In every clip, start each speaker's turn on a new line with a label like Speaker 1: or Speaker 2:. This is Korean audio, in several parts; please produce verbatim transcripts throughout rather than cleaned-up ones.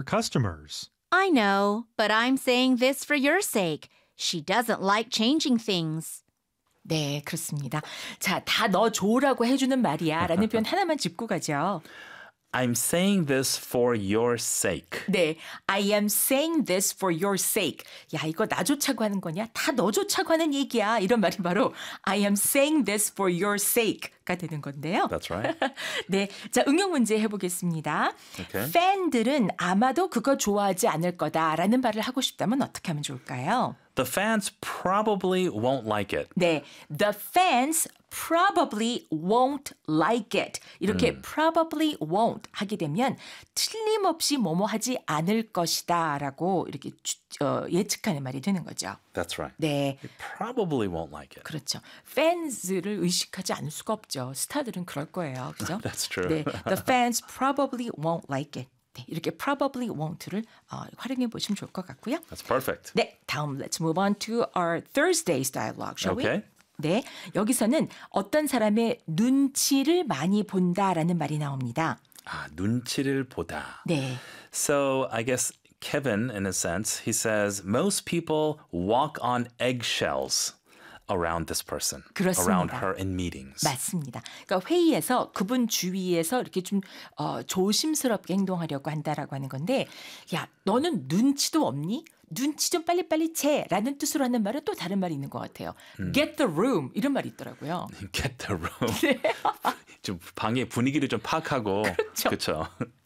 Speaker 1: customers.
Speaker 2: I know, but I'm saying this for your sake. She doesn't like changing things.
Speaker 3: 네, 그렇습니다. 자, 다 너 줘라고 해주는 말이야 라는 표현 하나만 짚고 가죠.
Speaker 4: I'm saying this for your sake.
Speaker 3: 네, I am saying this for your sake. 야, 이거 나 좋자고 하는 거냐? 다 너 좋자고 하는 얘기야. 이런 말이 바로 I am saying this for your sake가 되는 건데요.
Speaker 4: That's right.
Speaker 3: 네, 자 응용 문제 해보겠습니다.
Speaker 4: Okay.
Speaker 3: 팬들은 아마도 그거 좋아하지 않을 거다라는 말을 하고 싶다면 어떻게 하면 좋을까요?
Speaker 4: The fans probably won't like it.
Speaker 3: 네, the fans probably won't like it. 이렇게
Speaker 4: 음.
Speaker 3: probably won't 하게 되면 틀림없이 뭐뭐 하지 않을 것이다라고 이렇게 주, 어, 예측하는 말이 되는 거죠.
Speaker 4: That's right.
Speaker 3: 네,
Speaker 4: They probably won't like it.
Speaker 3: 그렇죠. 팬스를 의식하지 않을 수가 없죠. 스타들은 그럴 거예요. 그죠?
Speaker 4: That's true.
Speaker 3: 네, the fans probably won't like it. 네, 이렇게 probably won't를 어, 활용해 보시면 좋을 것 같고요.
Speaker 4: That's perfect.
Speaker 3: 네, 다음 let's move on to our Thursday's dialogue, shall we?
Speaker 4: Okay.
Speaker 3: 네, 여기서는 어떤 사람의 눈치를 많이 본다라는 말이 나옵니다.
Speaker 4: 아, 눈치를 보다.
Speaker 3: 네,
Speaker 4: So I guess Kevin, in a sense, he says most people walk on eggshells around this person,
Speaker 3: 그렇습니다.
Speaker 4: around her in meetings.
Speaker 3: 맞습니다. 그러니까 회의에서 그분 주위에서 이렇게 좀 어, 조심스럽게 행동하려고 한다라고 하는 건데, 야, 너는 눈치도 없니? 눈치 좀 빨리빨리 채라는 뜻으로 하는 말은 또 다른 말이 있는 것 같아요.
Speaker 4: 음.
Speaker 3: Get the room 이런 말이 있더라고요.
Speaker 4: Get the room. 좀 방의 분위기를 좀 파악하고.
Speaker 3: 그렇죠.
Speaker 4: 그렇죠.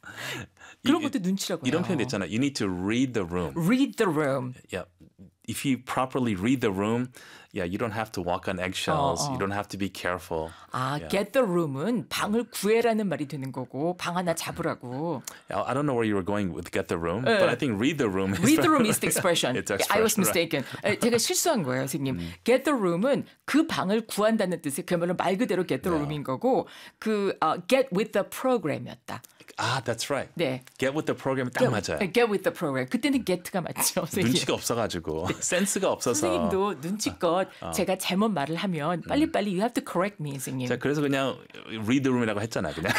Speaker 3: 그런
Speaker 4: 이-
Speaker 3: 것도 눈치라고 해요.
Speaker 4: 이런 표현 있잖아요. You need to read the room.
Speaker 3: Read the room.
Speaker 4: Yeah. If you properly read the room, yeah, you don't have to walk on eggshells.
Speaker 3: 어, 어.
Speaker 4: You don't have to be careful.
Speaker 3: 아,
Speaker 4: Yeah.
Speaker 3: get the room은 방을 구해라는 말이 되는 거고 방 하나 잡으라고.
Speaker 4: I don't know where you were going with get the room, but I think read the room is
Speaker 3: Read the room is the expression.
Speaker 4: It's the
Speaker 3: I was
Speaker 4: expression, right.
Speaker 3: mistaken. 제가 실수한 거예요, 선생님. Get the room은 그 방을 구한다는 뜻의 그야말로 말 그대로 get the
Speaker 4: 네.
Speaker 3: room인 거고 그 uh, get with the program이었다.
Speaker 4: Ah, that's right.
Speaker 3: 네.
Speaker 4: Get with the program 딱
Speaker 3: Get,
Speaker 4: 맞아요.
Speaker 3: get with the program. 그때는 get가 맞죠, 선생님.
Speaker 4: 눈치가 없어가지고 센스가 없어서.
Speaker 3: 선생님도 눈치껏 제가 잘못 말을 하면 빨리빨리 you have to correct me, 선생님.
Speaker 4: 자, 그래서 그냥 read the room이라고 했잖아요, 그냥.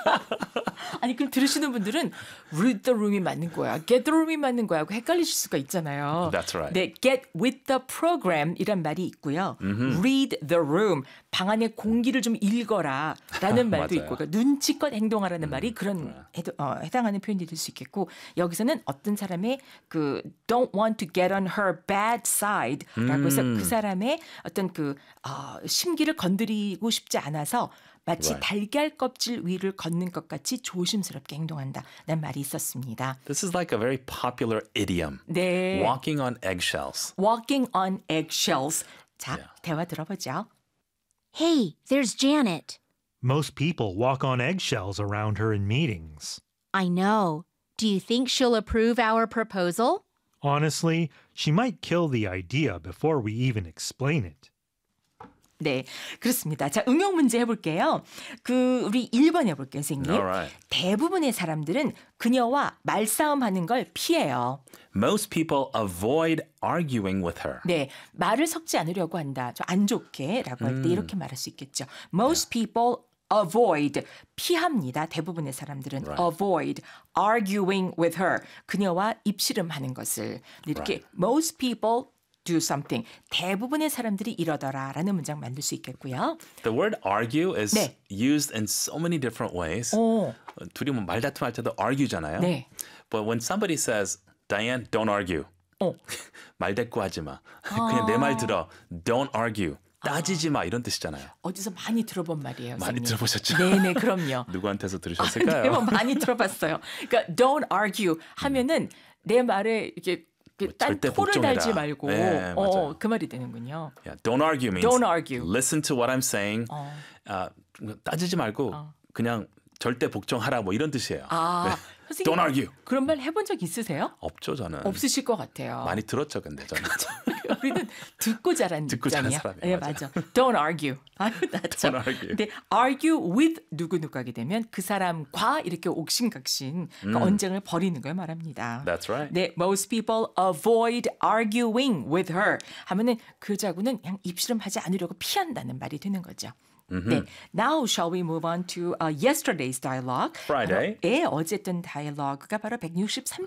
Speaker 3: 아니 그럼 들으시는 분들은 read the room이 맞는 거야, get the room이 맞는 거야 하고 헷갈리실 수가 있잖아요.
Speaker 4: That's right.
Speaker 3: 네, get with the program이란 말이 있고요. read the room, 방 안의 공기를 좀 읽어라 라는 말도
Speaker 4: 맞아요.
Speaker 3: 있고 그러니까 눈치껏 행동하라는 말이 그런 해도, 어, 해당하는 표현이 될 수 있겠고 여기서는 어떤 사람의 그 don't want to get on her bad side라고 해서 그 사람의 어떤 그 어, 심기를 건드리고 싶지 않아서 마치
Speaker 4: Right.
Speaker 3: 달걀 껍질 위를 걷는 것 같이 조심스럽게 행동한다는 말이 있었습니다.
Speaker 4: This is like a very popular idiom.
Speaker 3: 네.
Speaker 4: Walking on eggshells.
Speaker 3: Walking on eggshells. 자,
Speaker 4: Yeah.
Speaker 3: 대화 들어보죠.
Speaker 2: Hey, there's Janet.
Speaker 1: Most people walk on eggshells around her in meetings.
Speaker 2: I know. Do you think she'll approve our proposal?
Speaker 1: Honestly, she might kill the idea before we even explain it.
Speaker 3: 네, 그렇습니다. 자, 응용 문제 해볼게요. 그 우리 일 번 해볼게요, 선생님.
Speaker 4: Alright.
Speaker 3: 대부분의 사람들은 그녀와 말싸움하는 걸 피해요.
Speaker 4: Most people avoid arguing with her.
Speaker 3: 네, 말을 섞지 않으려고 한다. 좀 안 좋게라고 할 때 이렇게 말할 수 있겠죠. Most people avoid 피합니다. 대부분의 사람들은
Speaker 4: Right.
Speaker 3: avoid arguing with her. 그녀와 입씨름하는 것을 이렇게
Speaker 4: Right.
Speaker 3: most people do something. 대부분의 사람들이 이러더라라는 문장 만들 수 있겠고요.
Speaker 4: The word argue is
Speaker 3: 네.
Speaker 4: used in so many different ways.
Speaker 3: 오.
Speaker 4: 둘이 뭐 말다툼할 때도 argue잖아요.
Speaker 3: 네.
Speaker 4: But when somebody says, Diane, don't argue.
Speaker 3: 어.
Speaker 4: 말대꾸하지 마. 그냥 내 말 들어. Don't argue. 따지지 마 이런 뜻이잖아요.
Speaker 3: 어디서 많이 들어본 말이에요.
Speaker 4: 많이
Speaker 3: 선생님.
Speaker 4: 들어보셨죠?
Speaker 3: 네네, 그럼요.
Speaker 4: 누구한테서
Speaker 3: 네,
Speaker 4: 들으셨을까요?
Speaker 3: 뭐 많이 들어봤어요. 그러니까 don't argue 하면은 내 말에 이렇게
Speaker 4: 뭐
Speaker 3: 딴
Speaker 4: 절대
Speaker 3: 토를
Speaker 4: 복종해라.
Speaker 3: 달지 말고
Speaker 4: 네,
Speaker 3: 어,
Speaker 4: 맞아요.
Speaker 3: 그 말이 되는군요.
Speaker 4: Yeah, don't argue means
Speaker 3: Don't argue.
Speaker 4: listen to what I'm saying.
Speaker 3: 어.
Speaker 4: 아, 따지지 말고 그냥 절대 복종하라 뭐 이런 뜻이에요.
Speaker 3: 아,
Speaker 4: 네.
Speaker 3: 선생님,
Speaker 4: Don't argue.
Speaker 3: 그런 말 해본 적 있으세요?
Speaker 4: 없죠 저는.
Speaker 3: 없으실 것 같아요.
Speaker 4: 많이 들었죠 근데 저는.
Speaker 3: 우리는 듣고 자란
Speaker 4: 듣고 자란
Speaker 3: 입장이야.
Speaker 4: 사람이에요,
Speaker 3: 네,
Speaker 4: 맞아.
Speaker 3: 맞아. Don't argue. 아유, 낫죠.
Speaker 4: Don't argue.
Speaker 3: 근데 argue with 누구누구 하게 되면 그 사람과 이렇게 옥신각신 그 언쟁을 벌이는 걸 말합니다.
Speaker 4: That's right.
Speaker 3: 네, most people avoid arguing with her 하면은 그 여자하고는 그냥 입씨름하지 않으려고 피한다는 말이 되는 거죠. 네, now shall we move on to uh, yesterday's dialogue?
Speaker 4: Friday.
Speaker 3: 바로, 예, 어제 했던 다이얼로그가 바로 백육십삼